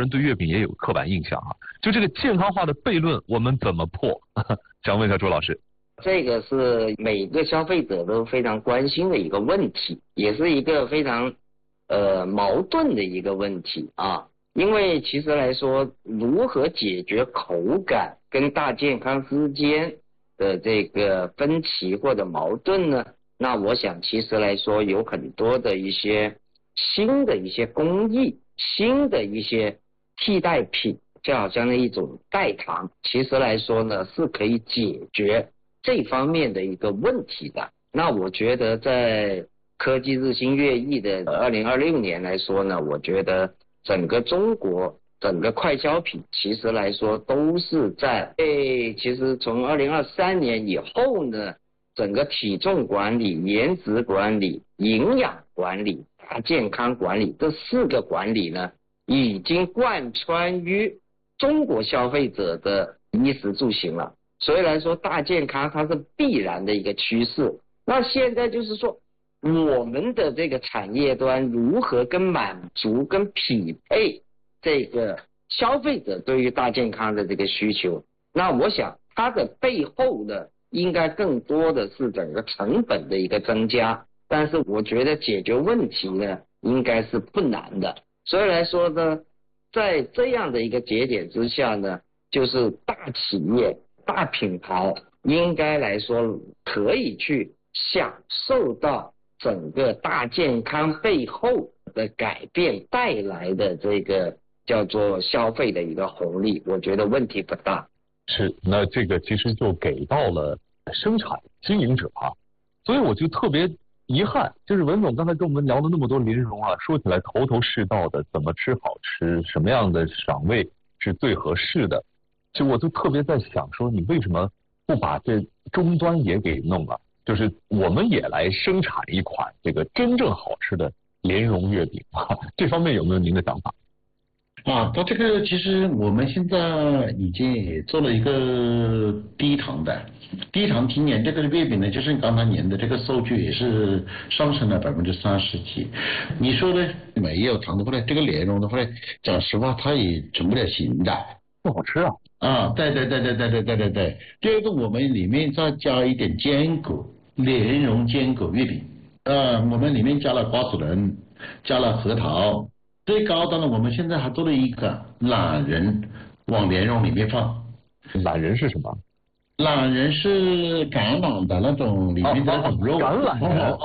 人对月饼也有刻板印象啊。就这个健康化的悖论，我们怎么破？想问一下周老师。 这个是每个消费者都非常关心的一个问题，也是一个非常矛盾的一个问题啊。因为其实来说，如何解决口感跟大健康之间的这个分歧或者矛盾呢？那我想其实来说有很多的一些新的一些工艺，新的一些替代品，就好像那一种代糖，其实来说呢是可以解决这方面的一个问题的。那我觉得在科技日新月异的2026年来说呢，我觉得整个中国整个快消品其实来说都是在其实从2023年以后呢，整个体重管理、颜值管理、营养管理、大健康管理这4个管理呢，已经贯穿于中国消费者的衣食住行了。所以来说，大健康它是必然的一个趋势。那现在就是说，我们的这个产业端如何跟满足跟匹配这个消费者对于大健康的这个需求？那我想它的背后呢，应该更多的是整个成本的一个增加，但是我觉得解决问题呢，应该是不难的。所以来说呢，在这样的一个节点之下呢，就是大企业、大品牌应该来说可以去享受到整个大健康背后的改变带来的这个叫做消费的一个红利，我觉得问题不大。 是，那这个其实就给到了生产经营者啊，所以我就特别遗憾，就是文总刚才跟我们聊了那么多莲蓉啊，说起来头头是道的，怎么吃好吃，什么样的赏味是最合适的，就我就特别在想说，你为什么不把这终端也给弄了？就是我们也来生产一款这个真正好吃的莲蓉月饼啊，这方面有没有您的想法？ 它这个其实我们现在已经也做了一个低糖的，低糖今年这个月饼呢，就是刚才年的这个收据也是上升了30%几。你说的没有糖的话呢，这个莲蓉的话呢，讲实话它也成不了型的， 不好吃啊。 对。第二个，我们里面再加一点坚果，莲蓉坚果月饼。我们里面加了瓜子仁，加了核桃。最高端的，我们现在还做了一个懒人往莲蓉里面放。 懒人是什么？ 懒人是橄榄的那种里面的那种肉。 橄榄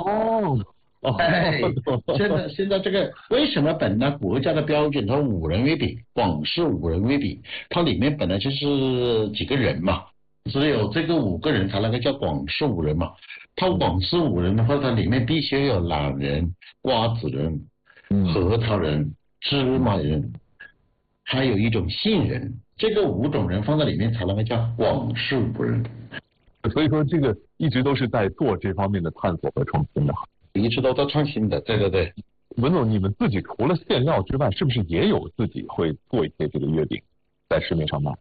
仁现在这个为什么本来国家的标准它5仁月饼，广式5仁月饼，它里面本来就是几个人嘛，只有这个5个人才能够叫广式5仁嘛。它广式5仁的话，它里面必须有懒人、瓜子仁、核桃仁、芝麻仁，还有一种杏仁，这个5种仁放在里面才能够叫广式5仁。 所以说这个一直都是在做这方面的探索和创新的， 一直都在创新的。对。 文总，你们自己除了馅料之外，是不是也有自己会做一些这个月饼在市面上卖？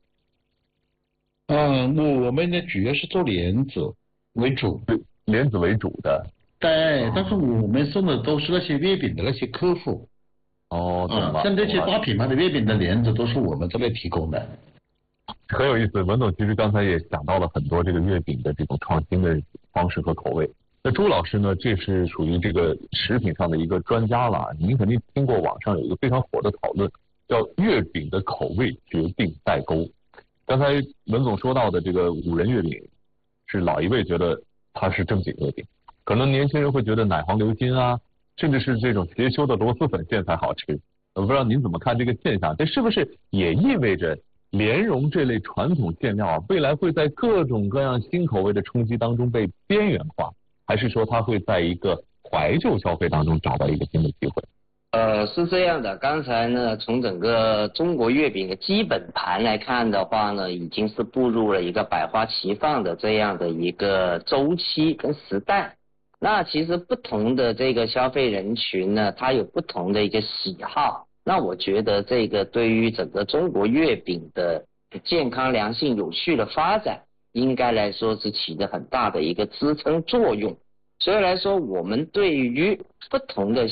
我们呢主要是做莲子为主。 莲子为主的。 对，但是我们送的都是那些月饼的那些客户。像这些大品牌的月饼的莲子都是我们这里提供的。 很有意思，文总其实刚才也讲到了很多这个月饼的这种创新的方式和口味。那朱老师呢，这是属于这个食品上的一个专家了。您肯定听过网上有一个非常火的讨论，叫月饼的口味决定代沟。刚才文总说到的这个5仁月饼，是老一辈觉得它是正经月饼，可能年轻人会觉得奶黄流心啊，甚至是这种邪修的螺蛳粉馅才好吃。我不知道您怎么看这个现象？这是不是也意味着莲蓉这类传统馅料啊，未来会在各种各样新口味的冲击当中被边缘化，还是说它会在一个怀旧消费当中找到一个新的机会？ 是这样的，刚才呢，从整个中国月饼的基本盘来看的话呢，已经是步入了一个百花齐放的这样的一个周期跟时代。那其实不同的这个消费人群呢，它有不同的一个喜好。那我觉得这个对于整个中国月饼的健康、良性、有序的发展，应该来说是起着很大的一个支撑作用。所以来说，我们对于不同的